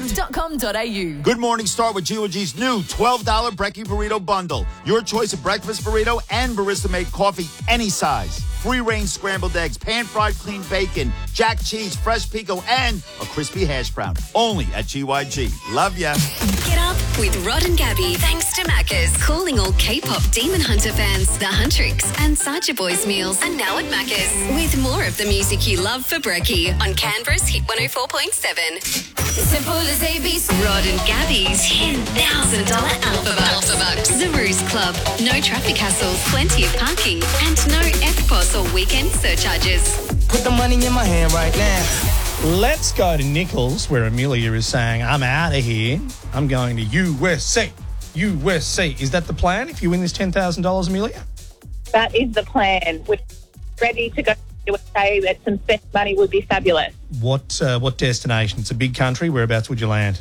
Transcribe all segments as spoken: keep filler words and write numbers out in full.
f dot com dot a u. Good morning, start with G O G's new twelve dollars Brekkie Burrito Bundle. Your choice of breakfast burrito and barista-made coffee, any size. Free-range scrambled eggs, pan-fried clean bacon, jack cheese, fresh pico, and a crispy hash brown. Only at G Y G. Love ya. Get up with Rod and Gabby. Thanks to Macca's. Calling all K-pop Demon Hunter fans. The Huntrix and Sacha Boys meals are now at Macca's. With more of the music you love for Brekkie on Canberra's Hit one oh four point seven. Simple as A B C. Rod and Gabby's ten thousand dollars Alpha Bucks. Alpha Bucks. The Ruse Club. No traffic hassles, plenty of parking, and no F P O S or weekend surcharges. Put the money in my hand right now. Let's go to Nichols, where Amelia is saying, I'm out of here. I'm going to U S C. U S C. Is that the plan if you win this ten thousand dollars, Amelia? That is the plan. We're ready to go to U S A. That some spent money would be fabulous. What uh, what destination? It's a big country. Whereabouts would you land?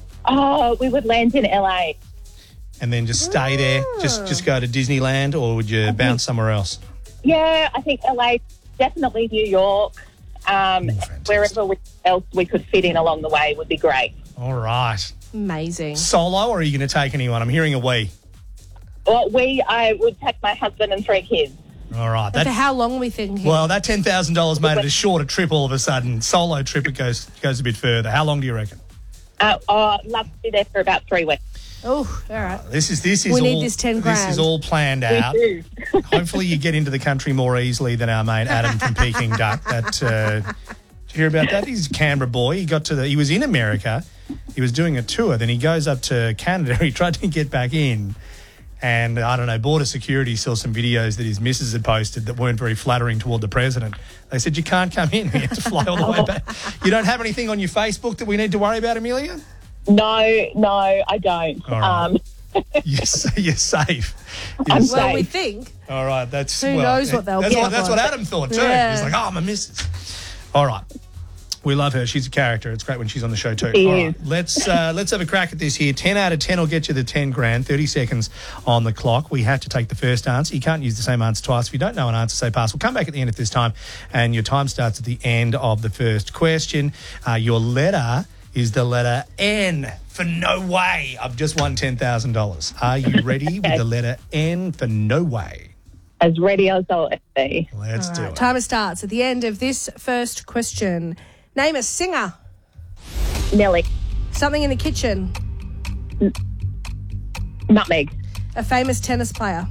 Oh, we would land in L A. And then just stay there? Just just go to Disneyland, or would you bounce somewhere else? Yeah, I think L A, definitely New York. Um, Oh, wherever we, else we could fit in along the way would be great. All right. Amazing. Solo, or are you going to take anyone? I'm hearing a we. Well, we, I would take my husband and three kids. All right. And for That, how long are we thinking? well, that ten thousand dollars made it a shorter trip all of a sudden. Solo trip, it goes goes a bit further. How long do you reckon? Uh, oh, I'd love to be there for about three weeks. oh, all right. This is this is We all, need this ten This grand. is all planned out. We do. Hopefully, you get into the country more easily than our mate Adam from Peking Duck. That uh, did you hear about that? He's a Canberra boy. He got to the. He was in America. He was doing a tour. Then he goes up to Canada. He tried to get back in, and I don't know. Border security saw some videos that his missus had posted that weren't very flattering toward the president. They said you can't come in. You have to fly all the way back. You don't have anything on your Facebook that we need to worry about, Amelia? No, no, I don't. All right. Um, Yes, you're safe. You're I'm safe. Well, safe. we think. All right, that's Who well, knows what they'll that's get what, that's on. what Adam thought too. Yeah. He's like, oh, my missus. All right, we love her. She's a character. It's great when she's on the show too. She All is. right, let's uh, let's have a crack at this here. Ten out of ten will get you the ten grand. Thirty seconds on the clock. We have to take the first answer. You can't use the same answer twice. If you don't know an answer, say pass. We'll come back at the end of this time, and your time starts at the end of the first question. Uh, your letter is the letter N for no way. I've just won ten thousand dollars. Are you ready with the letter N for no way? as ready as I'll ever be. Let's All do right, it. timer starts at the end of this first question. Name a singer. Nelly. Something in the kitchen. Nutmeg. A famous tennis player.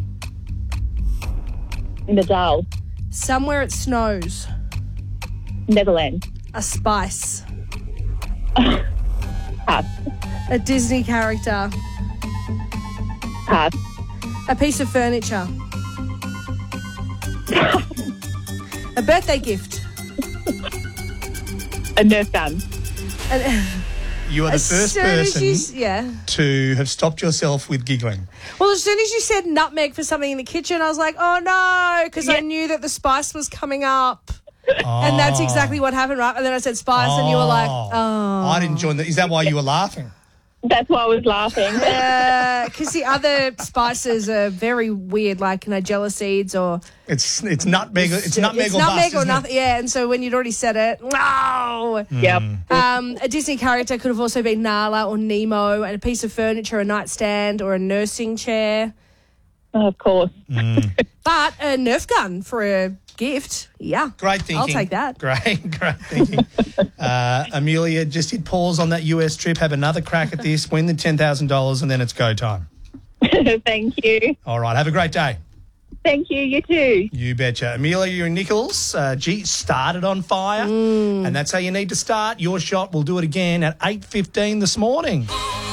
Nadal. Somewhere it snows. Netherlands. A spice. Pass. A Disney character. Pass. A piece of furniture. A birthday gift. A Nerf gun. An, You are the as first soon as person you s- yeah. to have stopped yourself with giggling. Well, as soon as you said nutmeg for something in the kitchen, I was like, oh no, because I Yeah. knew that the spice was coming up. And that's exactly what happened, right? And then I said spice, and you were like, oh. I didn't join that. Is that why you were laughing? That's why I was laughing. Because the other spices are very weird, like Nigella seeds or... It's it's nutmeg. It's nutmeg it's or nutmeg bust, or isn't it? nothing. Yeah, and so when you'd already said it, no. Yep. Um, a Disney character could have also been Nala or Nemo, and a piece of furniture, a nightstand, or a nursing chair. Of course. But a Nerf gun for a gift, yeah. Great thinking. I'll take that. Great, great thinking. uh, Amelia, just hit pause on that U S trip. Have another crack at this. Win the ten thousand dollars, and then it's go time. Thank you. All right. Have a great day. Thank you. You too. You betcha. Amelia, you're Nichols. Uh, gee, started on fire. And that's how you need to start. Your shot. We'll do it again at eight fifteen this morning.